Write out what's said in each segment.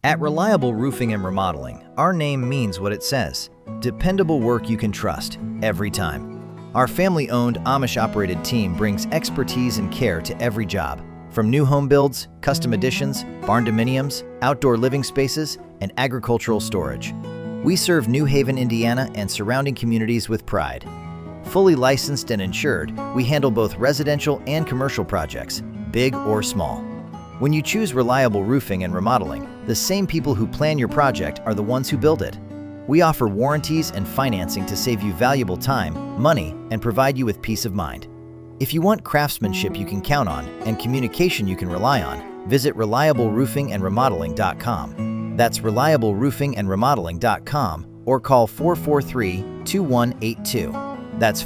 At Reliable Roofing and Remodeling, our name means what it says. Dependable work you can trust, every time. Our family-owned, Amish-operated team brings expertise and care to every job. From new home builds, custom additions, barn dominiums, outdoor living spaces, and agricultural storage. We serve New Haven, Indiana and surrounding communities with pride. Fully licensed and insured, we handle both residential and commercial projects, big or small. When you choose Reliable Roofing and Remodeling, the same people who plan your project are the ones who build it. We offer warranties and financing to save you valuable time, money, and provide you with peace of mind. If you want craftsmanship you can count on and communication you can rely on, visit ReliableRoofingAndRemodeling.com. That's ReliableRoofingAndRemodeling.com or call 443-2182. That's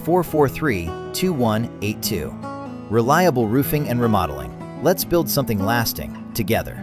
443-2182. Reliable Roofing and Remodeling. Let's build something lasting together.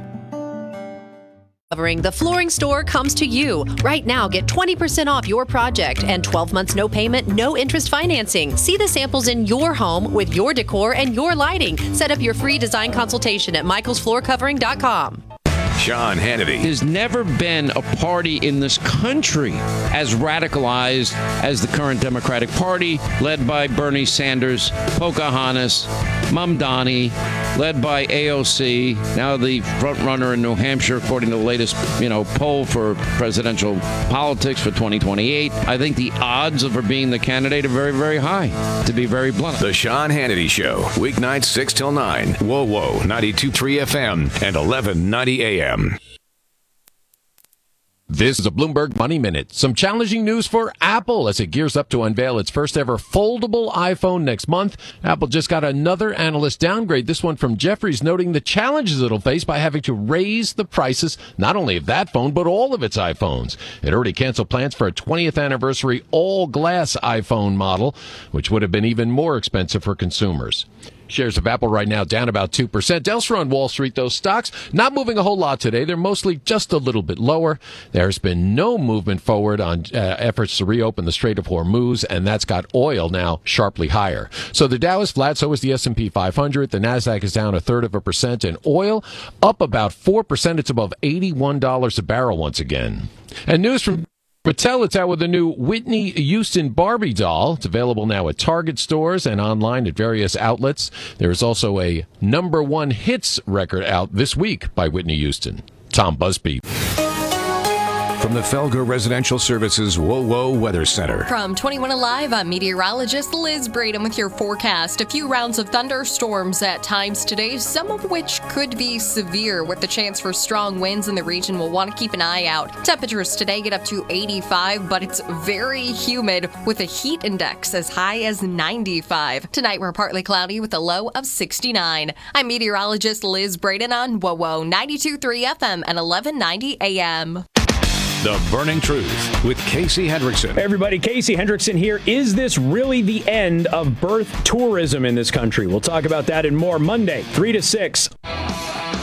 The Flooring Store comes to you. Right now, get 20% off your project and 12 months no payment, no interest financing. See the samples in your home with your decor and your lighting. Set up your free design consultation at michaelsfloorcovering.com. Sean Hannity. There's never been a party in this country as radicalized as the current Democratic Party, led by Bernie Sanders, Pocahontas, Mamdani, led by AOC, now the front runner in New Hampshire, according to the latest, poll for presidential politics for 2028. I think the odds of her being the candidate are very, very high, to be very blunt. The Sean Hannity Show, weeknights 6 till 9. Whoa, 92.3 FM and 1190 AM. This is a Bloomberg Money Minute. Some challenging news for Apple as it gears up to unveil its first ever foldable iPhone next month. Apple just got another analyst downgrade, this one from Jefferies, noting the challenges it'll face by having to raise the prices not only of that phone, but all of its iPhones. It already canceled plans for a 20th anniversary all-glass iPhone model, which would have been even more expensive for consumers. Shares of Apple right now down about 2%. Elsewhere on Wall Street, those stocks not moving a whole lot today. They're mostly just a little bit lower. There's been no movement forward on efforts to reopen the Strait of Hormuz, and that's got oil now sharply higher. So the Dow is flat, so is the S&P 500. The Nasdaq is down 0.33%, and oil up about 4%. It's above $81 a barrel once again. And news from Mattel, it's out with a new Whitney Houston Barbie doll. It's available now at Target stores and online at various outlets. There is also a #1 hits record out this week by Whitney Houston. Tom Busby. From the Felger Residential Services Whoa Weather Center. From 21 Alive, I'm meteorologist Liz Braden with your forecast. A few rounds of thunderstorms at times today, some of which could be severe with the chance for strong winds in the region. We'll want to keep an eye out. Temperatures today get up to 85, but it's very humid with a heat index as high as 95. Tonight we're partly cloudy with a low of 69. I'm meteorologist Liz Braden on Whoa 92.3 FM and 1190 AM. The Burning Truth with Casey Hendrickson. Hey everybody, Casey Hendrickson here. Is this really the end of birth tourism in this country? We'll talk about that and more Monday, 3 to 6.